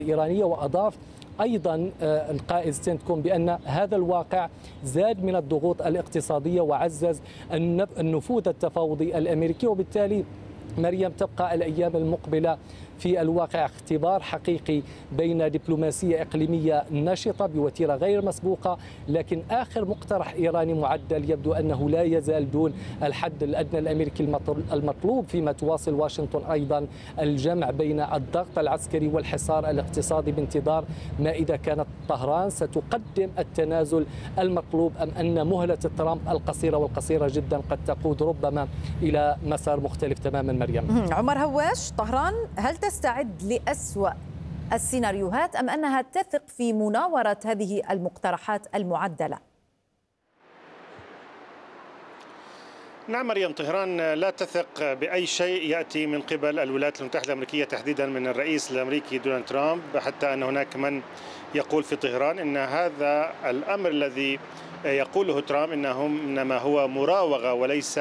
الإيرانية. وأضاف أيضا القائد سنتكوم بأن هذا الواقع زاد من الضغوط الاقتصادية وعزز النفوذ التفاوضي الأمريكي، وبالتالي مريم تبقى الأيام المقبلة في الواقع اختبار حقيقي بين دبلوماسية إقليمية نشطة بوتيرة غير مسبوقة، لكن آخر مقترح إيراني معدل يبدو أنه لا يزال دون الحد الأدنى الأمريكي المطلوب، فيما تواصل واشنطن أيضا الجمع بين الضغط العسكري والحصار الاقتصادي بانتظار ما إذا كانت طهران ستقدم التنازل المطلوب أم أن مهلة ترامب القصيرة والقصيرة جدا قد تقود ربما إلى مسار مختلف تماما. مريم. عمر هواش، طهران هل تستعد لأسوأ السيناريوهات أم أنها تثق في مناورة هذه المقترحات المعدلة؟ نعم مريم، طهران لا تثق بأي شيء يأتي من قبل الولايات المتحدة الأمريكية، تحديدا من الرئيس الأمريكي دونالد ترامب، حتى أن هناك من يقول في طهران أن هذا الأمر الذي يقوله ترامب إنما هو مراوغة وليس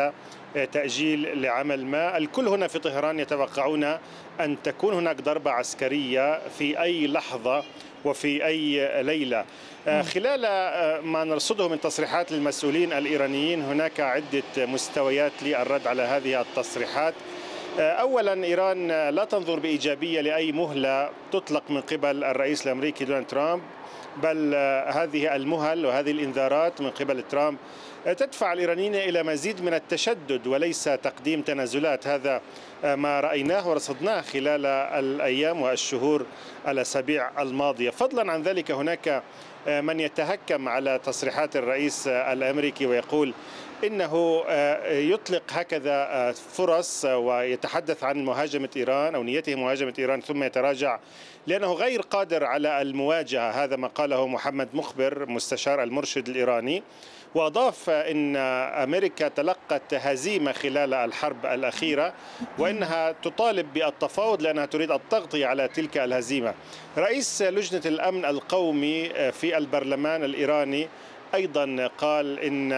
تأجيل لعمل ما. الكل هنا في طهران يتوقعون أن تكون هناك ضربة عسكرية في أي لحظة وفي أي ليلة. خلال ما نرصده من تصريحات للمسؤولين الإيرانيين هناك عدة مستويات للرد على هذه التصريحات. أولا، إيران لا تنظر بإيجابية لأي مهلة تطلق من قبل الرئيس الأمريكي دونالد ترامب، بل هذه المهل وهذه الإنذارات من قبل ترامب تدفع الإيرانيين إلى مزيد من التشدد وليس تقديم تنازلات. هذا ما رأيناه ورصدناه خلال الأيام والشهور الأسابيع الماضية. فضلا عن ذلك هناك من يتهكم على تصريحات الرئيس الأمريكي ويقول إنه يطلق هكذا فرص ويتحدث عن مهاجمة إيران أو نيته مهاجمة إيران ثم يتراجع لأنه غير قادر على المواجهة. هذا ما قاله محمد مخبر مستشار المرشد الإيراني. وأضاف أن أمريكا تلقت هزيمة خلال الحرب الأخيرة وأنها تطالب بالتفاوض لأنها تريد التغطية على تلك الهزيمة. رئيس لجنة الأمن القومي في البرلمان الإيراني أيضا قال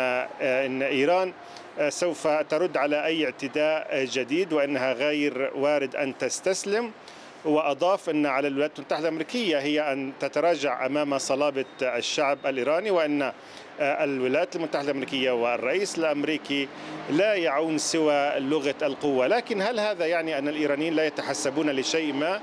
إن إيران سوف ترد على أي اعتداء جديد وأنها غير وارد أن تستسلم. وأضاف أن على الولايات المتحدة الأمريكية هي أن تتراجع أمام صلابة الشعب الإيراني، وأن الولايات المتحدة الأمريكية والرئيس الأمريكي لا يعون سوى لغة القوة. لكن هل هذا يعني أن الإيرانيين لا يتحسبون لشيء ما؟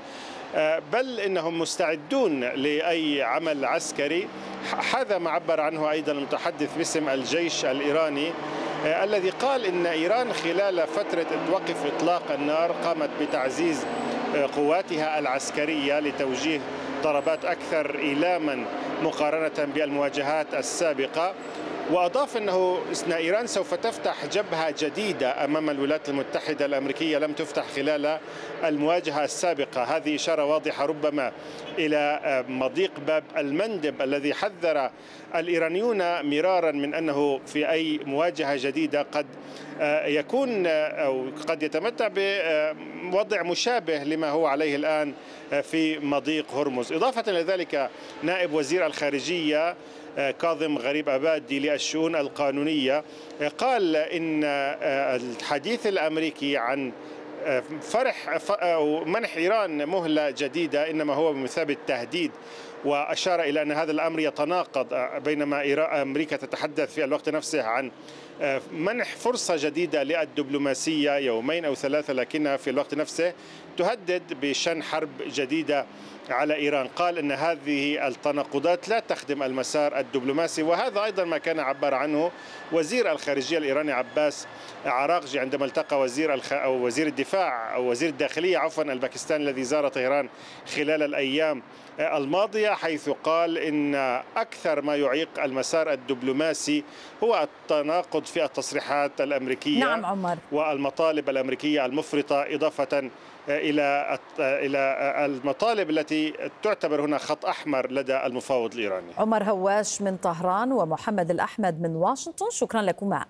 بل إنهم مستعدون لأي عمل عسكري. هذا ما عبر عنه أيضا المتحدث باسم الجيش الإيراني الذي قال إن إيران خلال فترة وقف إطلاق النار قامت بتعزيز قواتها العسكرية لتوجيه ضربات أكثر إيلاما مقارنة بالمواجهات السابقة. وأضاف أنه إيران سوف تفتح جبهة جديدة أمام الولايات المتحدة الأمريكية لم تفتح خلال المواجهة السابقة. هذه إشارة واضحة ربما إلى مضيق باب المندب الذي حذر الإيرانيون مرارا من أنه في أي مواجهة جديدة قد يكون أو قد يتمتع بوضع مشابه لما هو عليه الآن في مضيق هرمز. إضافة إلى ذلك نائب وزير الخارجية كاظم غريب أبادي للشؤون القانونية قال إن الحديث الأمريكي عن أو منح إيران مهلة جديدة إنما هو بمثابة تهديد، وأشار إلى أن هذا الأمر يتناقض بينما أمريكا تتحدث في الوقت نفسه عن منح فرصة جديدة للدبلوماسية يومين أو ثلاثة، لكنها في الوقت نفسه تهدد بشن حرب جديدة على إيران. قال أن هذه التناقضات لا تخدم المسار الدبلوماسي، وهذا أيضا ما كان عبر عنه وزير الخارجية الإيراني عباس عراقجي عندما التقى وزير الدفاع أو وزير الداخلية الباكستاني الذي زار طهران خلال الأيام الماضية، حيث قال إن أكثر ما يعيق المسار الدبلوماسي هو التناقض في التصريحات الأمريكية. نعم عمر. والمطالب الأمريكية المفرطة، إضافة إلى المطالب التي تعتبر هنا خط أحمر لدى المفاوض الإيراني. عمر هواش من طهران ومحمد الأحمد من واشنطن، شكرا لكما.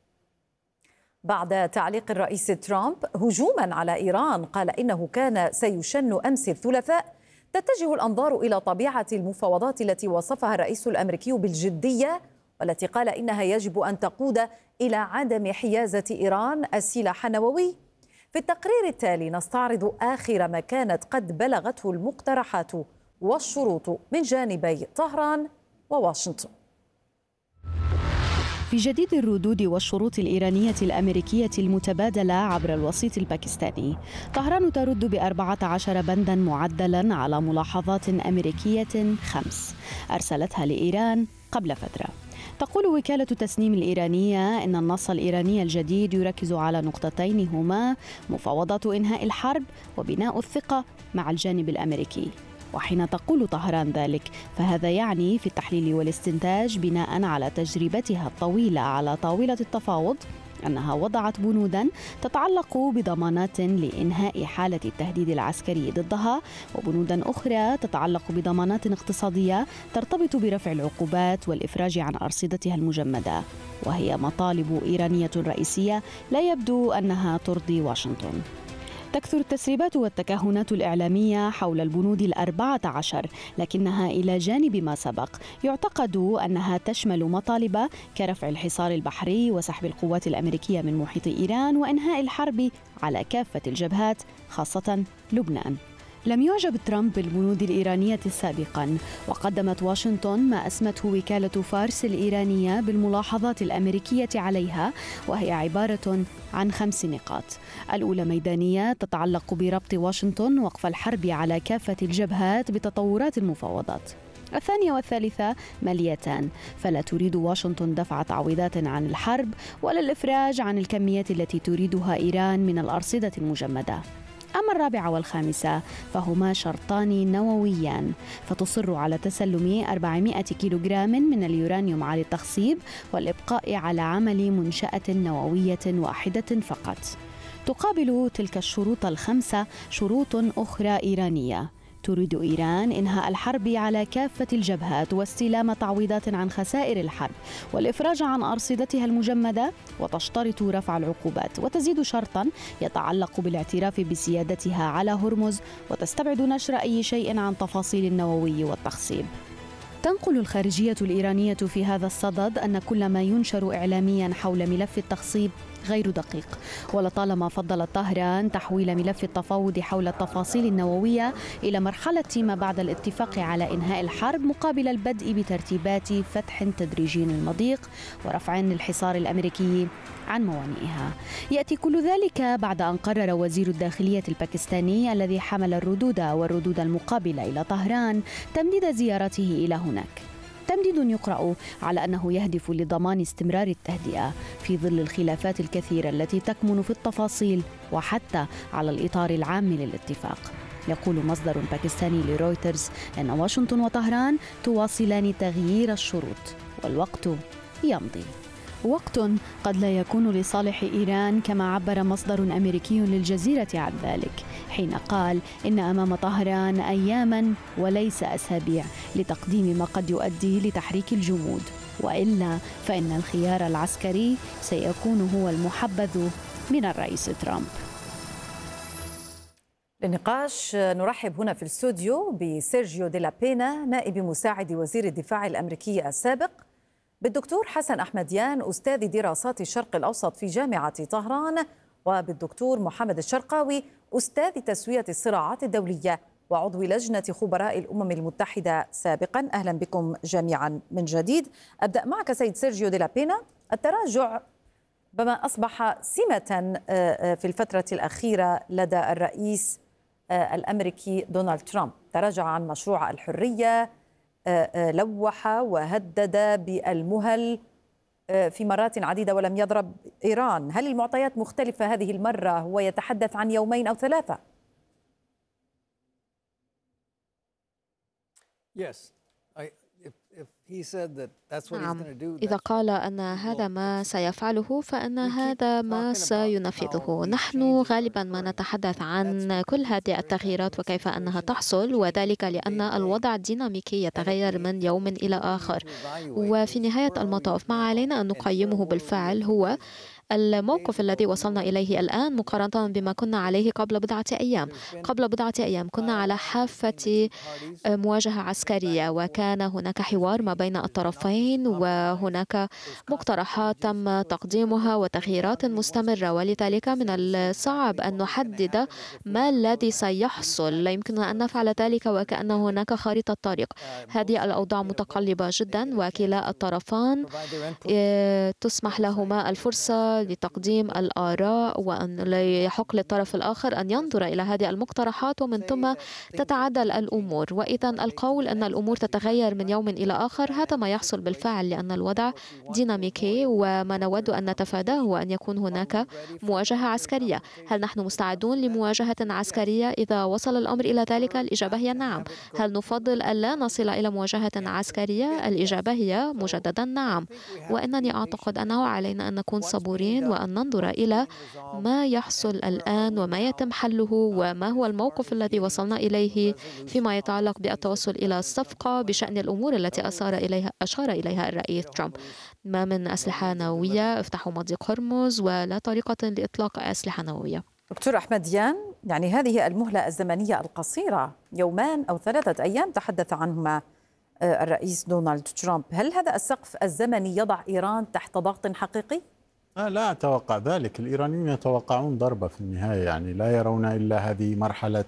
بعد تعليق الرئيس ترامب هجوما على إيران قال إنه كان سيشن أمس الثلاثاء، تتجه الأنظار إلى طبيعة المفاوضات التي وصفها الرئيس الأمريكي بالجدية والتي قال إنها يجب أن تقود إلى عدم حيازة إيران السلاح النووي. في التقرير التالي نستعرض آخر ما كانت قد بلغته المقترحات والشروط من جانبي طهران وواشنطن. في جديد الردود والشروط الإيرانية الأمريكية المتبادلة عبر الوسيط الباكستاني، طهران ترد ب14 بنداً معدلاً على ملاحظات أمريكية 5 أرسلتها لإيران قبل فترة. تقول وكالة تسنيم الإيرانية إن النص الإيراني الجديد يركز على نقطتين هما مفاوضات إنهاء الحرب وبناء الثقة مع الجانب الأمريكي. وحين تقول طهران ذلك فهذا يعني في التحليل والاستنتاج بناء على تجربتها الطويلة على طاولة التفاوض أنها وضعت بنوداً تتعلق بضمانات لإنهاء حالة التهديد العسكري ضدها، وبنوداً أخرى تتعلق بضمانات اقتصادية ترتبط برفع العقوبات والإفراج عن أرصدتها المجمدة، وهي مطالب إيرانية رئيسية لا يبدو أنها ترضي واشنطن. تكثر التسريبات والتكهنات الإعلامية حول البنود 14، لكنها إلى جانب ما سبق يعتقد أنها تشمل مطالب كرفع الحصار البحري وسحب القوات الأمريكية من محيط إيران وإنهاء الحرب على كافة الجبهات خاصة لبنان. لم يعجب ترامب بالبنود الإيرانية سابقاً، وقدمت واشنطن ما أسمته وكالة فارس الإيرانية بالملاحظات الأمريكية عليها، وهي عبارة عن 5 نقاط. الأولى ميدانية تتعلق بربط واشنطن وقف الحرب على كافة الجبهات بتطورات المفاوضات. الثانية والثالثة ماليتان، فلا تريد واشنطن دفع تعويضات عن الحرب ولا الإفراج عن الكميات التي تريدها إيران من الأرصدة المجمدة. أما الرابعة والخامسة فهما شرطان نوويان، فتصر على تسلم 400 كيلوغرام من اليورانيوم على التخصيب والإبقاء على عمل منشأة نووية واحدة فقط. تقابل تلك الشروط ال5 شروط أخرى إيرانية. تريد إيران إنهاء الحرب على كافة الجبهات واستلام تعويضات عن خسائر الحرب والإفراج عن أرصدتها المجمدة، وتشترط رفع العقوبات، وتزيد شرطاً يتعلق بالاعتراف بسيادتها على هرمز، وتستبعد نشر أي شيء عن تفاصيل النووي والتخصيب. تنقل الخارجية الإيرانية في هذا الصدد أن كل ما ينشر إعلامياً حول ملف التخصيب غير دقيق، ولطالما فضلت طهران تحويل ملف التفاوض حول التفاصيل النووية إلى مرحلة ما بعد الاتفاق على إنهاء الحرب مقابل البدء بترتيبات فتح تدريجي المضيق ورفع الحصار الأمريكي عن موانئها. يأتي كل ذلك بعد أن قرر وزير الداخلية الباكستاني الذي حمل الردود المقابلة إلى طهران تمديد زيارته إلى هناك. تمديد يقرأ على أنه يهدف لضمان استمرار التهدئة في ظل الخلافات الكثيرة التي تكمن في التفاصيل وحتى على الإطار العام للاتفاق. يقول مصدر باكستاني لرويترز أن واشنطن وطهران تواصلان تغيير الشروط والوقت يمضي. وقت قد لا يكون لصالح إيران كما عبر مصدر أمريكي للجزيرة عن ذلك حين قال إن أمام طهران أياماً وليس أسابيع لتقديم ما قد يؤدي لتحريك الجمود، وإلا فإن الخيار العسكري سيكون هو المحبذ من الرئيس ترامب. للنقاش نرحب هنا في الاستوديو بسيرجيو دي لا بينا نائب مساعد وزير الدفاع الأمريكي السابق، بالدكتور حسن أحمديان أستاذ دراسات الشرق الأوسط في جامعة طهران، وبالدكتور محمد الشرقاوي أستاذ تسوية الصراعات الدولية وعضو لجنة خبراء الأمم المتحدة سابقا. أهلا بكم جميعا من جديد. أبدأ معك سيد سيرجيو دي لا بينا. التراجع بما أصبح سمة في الفترة الأخيرة لدى الرئيس الأمريكي دونالد ترامب، تراجع عن مشروع الحرية، لوح وهدد بالمهل في مرات عديدة ولم يضرب إيران. هل المعطيات مختلفة هذه المرة؟ هو يتحدث عن 2 أو 3. نعم، إذا قال أن هذا ما سيفعله فإن هذا ما سينفذه. نحن غالبا ما نتحدث عن كل هذه التغييرات وكيف أنها تحصل، وذلك لأن الوضع الديناميكي يتغير من يوم إلى آخر، وفي نهاية المطاف ما علينا أن نقيمه بالفعل هو الموقف الذي وصلنا إليه الآن مقارنة بما كنا عليه قبل بضعة أيام. قبل بضعة أيام كنا على حافة مواجهة عسكرية، وكان هناك حوار ما بين الطرفين، وهناك مقترحات تم تقديمها وتغييرات مستمرة، ولذلك من الصعب أن نحدد ما الذي سيحصل. لا يمكننا أن نفعل ذلك وكأن هناك خارطة طريق. هذه الأوضاع متقلبة جدا، وكلا الطرفان تسمح لهما الفرصة لتقديم الآراء، وأن لا يحق للطرف الآخر أن ينظر إلى هذه المقترحات ومن ثم تتعدل الأمور. وإذا القول أن الأمور تتغير من يوم إلى آخر هذا ما يحصل بالفعل، لأن الوضع ديناميكي، وما نود أن نتفاداه هو أن يكون هناك مواجهة عسكرية. هل نحن مستعدون لمواجهة عسكرية إذا وصل الأمر إلى ذلك؟ الإجابة هي نعم. هل نفضل ألا نصل إلى مواجهة عسكرية؟ الإجابة هي مجددا نعم. وإنني أعتقد أنه علينا أن نكون صبورين وأن ننظر إلى ما يحصل الآن وما يتم حله وما هو الموقف الذي وصلنا إليه فيما يتعلق بالتوصل إلى الصفقة بشأن الأمور التي أشار إليها الرئيس ترامب. ما من أسلحة نووية، افتحوا مضيق هرمز، ولا طريقة لإطلاق أسلحة نووية. دكتور أحمديان، يعني هذه المهلة الزمنية القصيرة، يومان أو 3 أيام تحدث عنهما الرئيس دونالد ترامب، هل هذا السقف الزمني يضع إيران تحت ضغط حقيقي؟ لا أتوقع ذلك. الإيرانيون يتوقعون ضربة في النهاية، يعني لا يرون إلا هذه مرحلة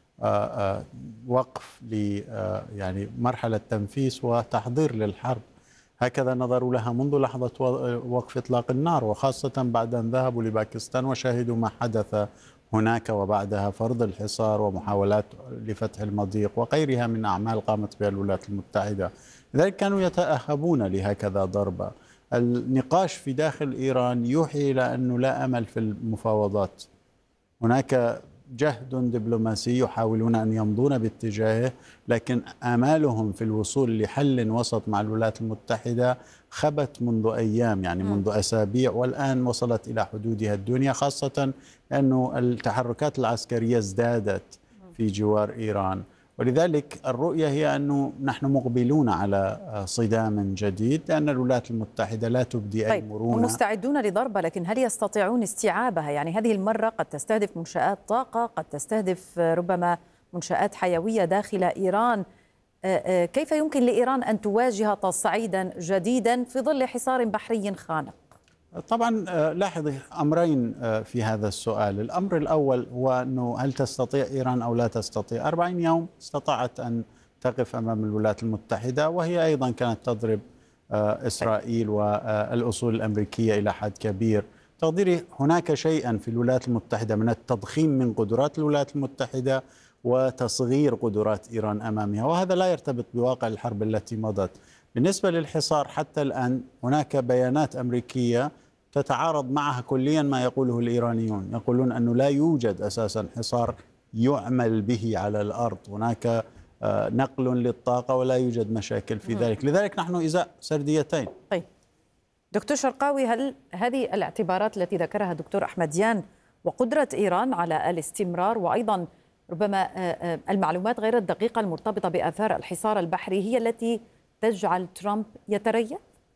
وقف يعني مرحلة تنفيس وتحضير للحرب. هكذا نظروا لها منذ لحظة وقف إطلاق النار، وخاصة بعد أن ذهبوا لباكستان وشاهدوا ما حدث هناك، وبعدها فرض الحصار ومحاولات لفتح المضيق وغيرها من أعمال قامت بها الولايات المتحدة. لذلك كانوا يتأهبون لهكذا ضربة. النقاش في داخل إيران يوحي إلى أنه لا أمل في المفاوضات. هناك جهد دبلوماسي يحاولون أن يمضون باتجاهه، لكن آمالهم في الوصول لحل وسط مع الولايات المتحدة خبت منذ أيام، يعني منذ أسابيع، والآن وصلت إلى حدودها الدنيا، خاصة أنه التحركات العسكرية ازدادت في جوار إيران. ولذلك الرؤية هي أنه نحن مقبلون على صدام جديد، لأن الولايات المتحدة لا تبدي أي مرونة. هم مستعدون لضربة، لكن هل يستطيعون استيعابها؟ يعني هذه المرة قد تستهدف منشآت طاقة، قد تستهدف ربما منشآت حيوية داخل إيران. كيف يمكن لإيران أن تواجه تصعيدا جديدا في ظل حصار بحري خانق؟ طبعا لاحظي أمرين في هذا السؤال. الأمر الأول هو أنه هل تستطيع إيران أو لا تستطيع. 40 يوم استطاعت أن تقف أمام الولايات المتحدة، وهي أيضا كانت تضرب إسرائيل والأصول الأمريكية إلى حد كبير. تقديري هناك شيئا في الولايات المتحدة من التضخيم من قدرات الولايات المتحدة وتصغير قدرات إيران أمامها، وهذا لا يرتبط بواقع الحرب التي مضت. بالنسبة للحصار حتى الآن هناك بيانات أمريكية تتعارض معها كليا ما يقوله الإيرانيون. يقولون أنه لا يوجد أساسا حصار يعمل به على الأرض، هناك نقل للطاقة ولا يوجد مشاكل في ذلك. لذلك نحن إزاء سرديتين. طيب دكتور شرقاوي، هل هذه الاعتبارات التي ذكرها دكتور أحمديان وقدرة إيران على الاستمرار، وأيضا ربما المعلومات غير الدقيقة المرتبطة بآثار الحصار البحري، هي التي تجعل ترامب يتريث؟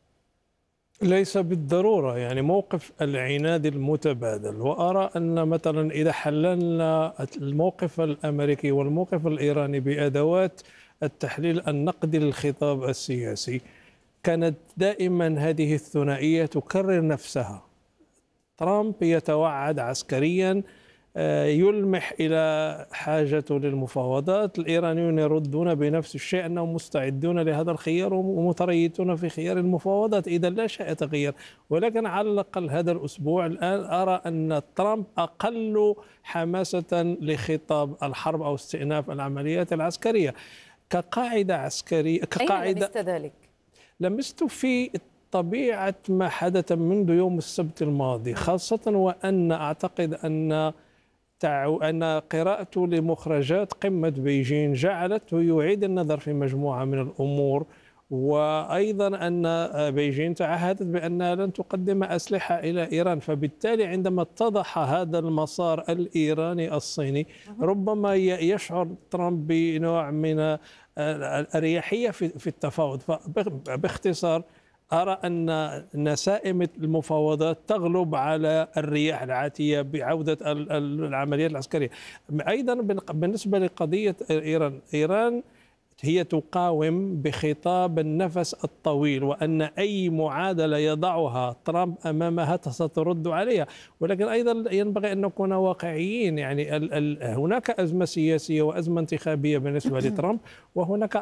ليس بالضرورة، يعني موقف العناد المتبادل. وأرى أن مثلا إذا حللنا الموقف الأمريكي والموقف الإيراني بأدوات التحليل النقدي للخطاب السياسي، كانت دائما هذه الثنائية تكرر نفسها. ترامب يتوعد عسكريا، يلمح إلى حاجته للمفاوضات، الإيرانيون يردون بنفس الشيء أنهم مستعدون لهذا الخيار ومتريثون في خيار المفاوضات. إذا لا شيء يتغير. ولكن على الأقل هذا الأسبوع الآن أرى أن ترامب أقل حماسة لخطاب الحرب أو استئناف العمليات العسكرية كقاعدة عسكرية. أين لمست ذلك؟ لمست في طبيعة ما حدث منذ يوم السبت الماضي، خاصة وأن أعتقد أن قراءته لمخرجات قمة بيجين جعلته يعيد النظر في مجموعة من الأمور، وأيضا أن بيجين تعهدت بأنها لن تقدم أسلحة إلى إيران. فبالتالي عندما اتضح هذا المسار الإيراني الصيني ربما يشعر ترامب بنوع من الأريحية في التفاوض. باختصار أرى أن نسائم المفاوضات تغلب على الرياح العاتية بعودة العمليات العسكرية. أيضا بالنسبة لقضية إيران هي تقاوم بخطاب النفس الطويل، وأن أي معادلة يضعها ترامب أمامها سترد عليها، ولكن أيضا ينبغي أن نكون واقعيين. يعني هناك أزمة سياسية وأزمة انتخابية بالنسبة لترامب، وهناك